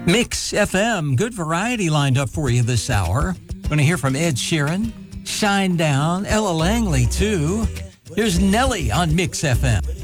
Mix FM, good variety lined up for you this hour. Going to hear from Ed Sheeran, Shine Down, Ella Langley too. Here's Nelly on Mix FM.